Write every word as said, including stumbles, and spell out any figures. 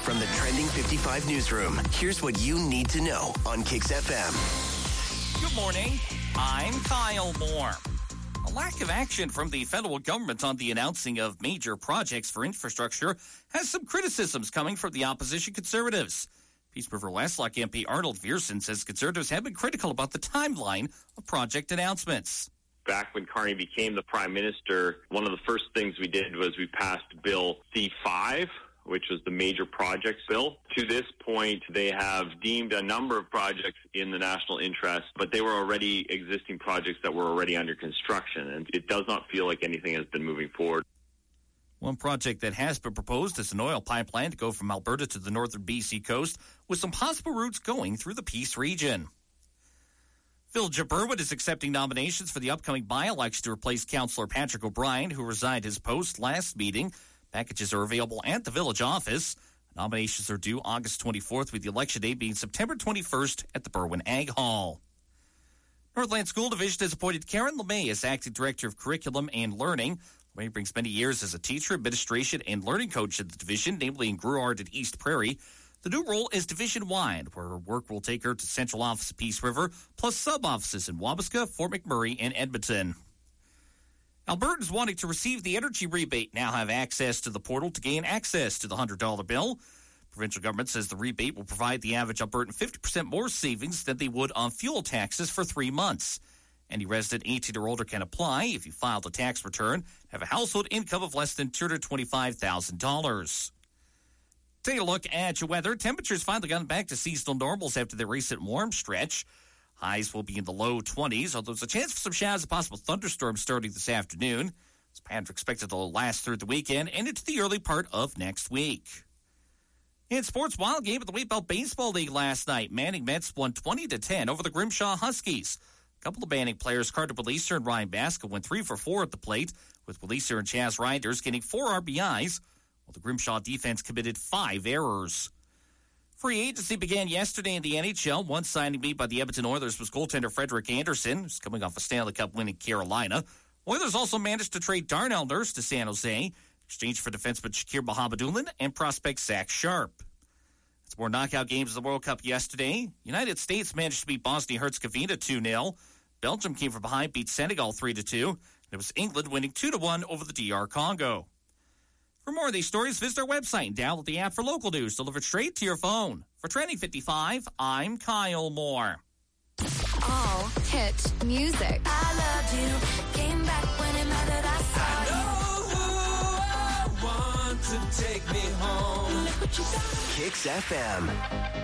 From the Trending fifty-five newsroom, here's what you need to know on Kix F M. Good morning. I'm Kyle Moore. A lack of action from the federal government on the announcing of major projects for infrastructure has some criticisms coming from the opposition Conservatives. Peace River Westlock M P Arnold Viersen says Conservatives have been critical about the timeline of project announcements. Back when Carney became the Prime Minister, one of the first things we did was we passed Bill C five, which was the major projects bill. To this point, they have deemed a number of projects in the national interest, but they were already existing projects that were already under construction, and it does not feel like anything has been moving forward. One project that has been proposed is an oil pipeline to go from Alberta to the northern B C coast, with some possible routes going through the Peace region. Village of Burwood is accepting nominations for the upcoming by-election to replace Councillor Patrick O'Brien, who resigned his post last meeting. Packages are available at the village office. Nominations are due August twenty-fourth, with the election day being September twenty-first at the Berwyn Ag Hall. Northland School Division has appointed Karen LeMay as Acting Director of Curriculum and Learning. LeMay brings many years as a teacher, administration, and learning coach at the division, namely in Gruard and East Prairie. The new role is division-wide, where her work will take her to central office of Peace River, plus sub-offices in Wabasca, Fort McMurray, and Edmonton. Albertans wanting to receive the energy rebate now have access to the portal to gain access to the one hundred dollar bill. Provincial government says the rebate will provide the average Albertan fifty percent more savings than they would on fuel taxes for three months. Any resident eighteen or older can apply if you filed a tax return, have a household income of less than two hundred twenty-five thousand dollars. Take a look at your weather. Temperatures finally gotten back to seasonal normals after the recent warm stretch. Highs will be in the low twenties, although there's a chance for some showers and possible thunderstorms starting this afternoon. This pattern is expected to last through the weekend and into the early part of next week. In sports, wild game at the Wheatbelt Baseball League last night. Manning Mets won twenty to ten over the Grimshaw Huskies. A couple of Manning players, Carter Weleser and Ryan Basca, went three for four at the plate, with Weleser and Chaz Reinders getting four R B Is, while the Grimshaw defense committed five errors. Free agency began yesterday in the N H L. One signing made by the Edmonton Oilers was goaltender Frederik Andersen, who's coming off a Stanley Cup win in Carolina. Oilers also managed to trade Darnell Nurse to San Jose, in exchange for defenseman Shakir Mohammedoulin and prospect Zach Sharp. It's more knockout games of the World Cup yesterday. United States managed to beat Bosnia-Herzegovina two nil. Belgium came from behind, beat Senegal three to two. And it was England winning two to one over the D R Congo. For more of these stories, visit our website and download the app for local news delivered straight to your phone. For Trending fifty-five, I'm Kyle Moore. All hit music. I loved you. Came back when it mattered. I saw I know who I want to take me home. you. Look what you done. Kix F M.